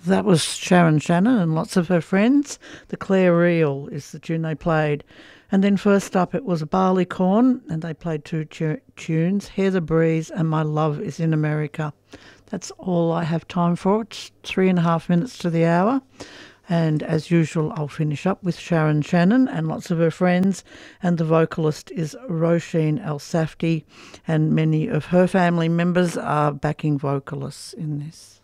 That was Sharon Shannon and lots of her friends. The Clare Reel is the tune they played. And then first up it was Barleycorn, and they played two tunes, Hear the Breeze and My Love is in America. That's all I have time for. It's 3.5 minutes to the hour. And as usual, I'll finish up with Sharon Shannon and lots of her friends. And the vocalist is Roisin El Safdie, and many of her family members are backing vocalists in this.